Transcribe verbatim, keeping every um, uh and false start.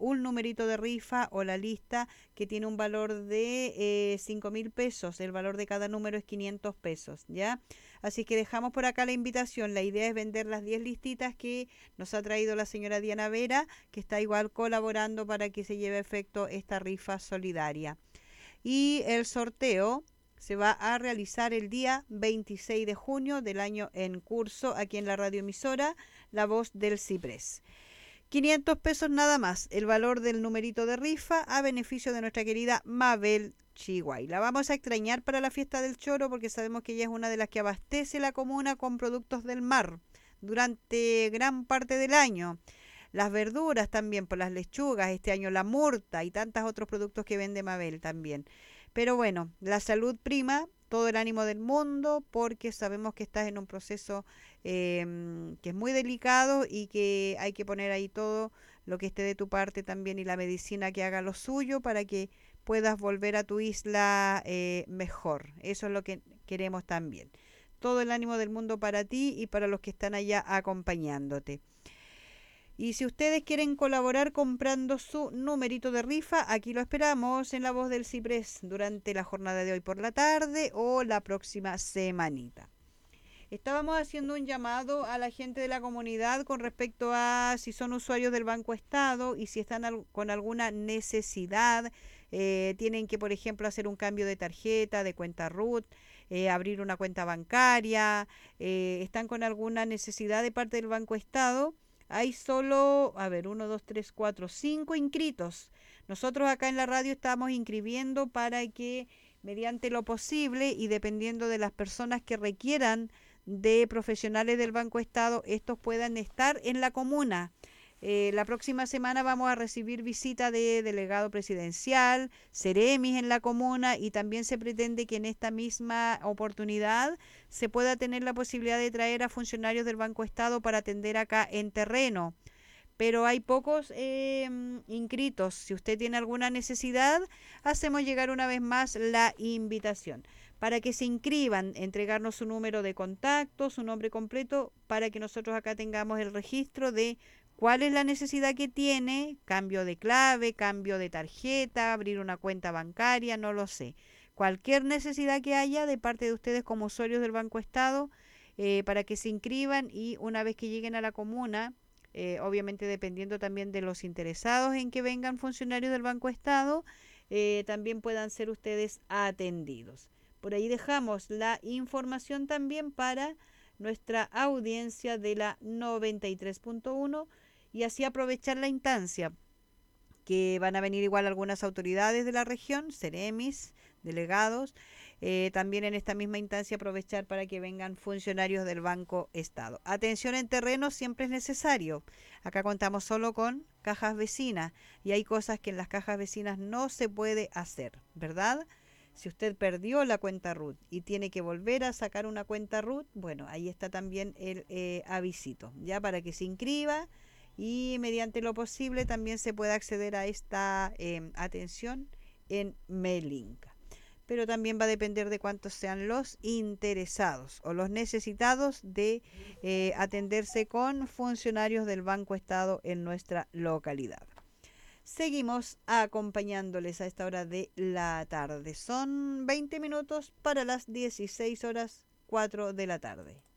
un numerito de rifa o la lista que tiene un valor de eh, cinco mil pesos. El valor de cada número es quinientos pesos, ¿ya? Así que dejamos por acá la invitación. La idea es vender las diez listitas que nos ha traído la señora Diana Vera, que está igual colaborando para que se lleve a efecto esta rifa solidaria. Y el sorteo se va a realizar el día veintiséis de junio del año en curso aquí en la radioemisora La Voz del Ciprés. quinientos pesos nada más, el valor del numerito de rifa a beneficio de nuestra querida Mabel Chihuay. La vamos a extrañar para la fiesta del choro porque sabemos que ella es una de las que abastece la comuna con productos del mar durante gran parte del año. Las verduras también, por las lechugas, este año la murta y tantos otros productos que vende Mabel también. Pero bueno, la salud prima, todo el ánimo del mundo, porque sabemos que estás en un proceso eh, que es muy delicado y que hay que poner ahí todo lo que esté de tu parte también y la medicina que haga lo suyo para que puedas volver a tu isla eh, mejor. Eso es lo que queremos también. Todo el ánimo del mundo para ti y para los que están allá acompañándote. Y si ustedes quieren colaborar comprando su numerito de rifa, aquí lo esperamos en La Voz del Ciprés durante la jornada de hoy por la tarde o la próxima semanita. Estábamos haciendo un llamado a la gente de la comunidad con respecto a si son usuarios del Banco Estado y si están al, con alguna necesidad, eh, tienen que, por ejemplo, hacer un cambio de tarjeta, de cuenta R U T, eh, abrir una cuenta bancaria, eh, están con alguna necesidad de parte del Banco Estado. Hay solo, a ver, uno, dos, tres, cuatro, cinco inscritos. Nosotros acá en la radio estamos inscribiendo para que, mediante lo posible y dependiendo de las personas que requieran de profesionales del Banco Estado, estos puedan estar en la comuna. Eh, la próxima semana vamos a recibir visita de delegado presidencial, Ceremis en la comuna y también se pretende que en esta misma oportunidad se pueda tener la posibilidad de traer a funcionarios del Banco Estado para atender acá en terreno. Pero hay pocos eh, inscritos. Si usted tiene alguna necesidad, hacemos llegar una vez más la invitación para que se inscriban, entregarnos su número de contacto, su nombre completo, para que nosotros acá tengamos el registro de cuál es la necesidad que tiene, cambio de clave, cambio de tarjeta, abrir una cuenta bancaria, no lo sé. Cualquier necesidad que haya de parte de ustedes como usuarios del Banco Estado, eh, para que se inscriban y una vez que lleguen a la comuna, eh, obviamente dependiendo también de los interesados en que vengan funcionarios del Banco Estado, eh, también puedan ser ustedes atendidos. Por ahí dejamos la información también para nuestra audiencia de la noventa y tres punto uno y así aprovechar la instancia que van a venir igual algunas autoridades de la región, Ceremis, delegados, eh, también en esta misma instancia aprovechar para que vengan funcionarios del Banco Estado. Atención en terreno siempre es necesario. Acá contamos solo con cajas vecinas y hay cosas que en las cajas vecinas no se puede hacer, ¿verdad? Si usted perdió la cuenta R U T y tiene que volver a sacar una cuenta R U T, bueno, ahí está también el eh, avisito, ya para que se inscriba y mediante lo posible también se puede acceder a esta eh, atención en Melink. Pero también va a depender de cuántos sean los interesados o los necesitados de eh, atenderse con funcionarios del Banco Estado en nuestra localidad. Seguimos acompañándoles a esta hora de la tarde. Son veinte minutos para las dieciséis horas cuatro de la tarde.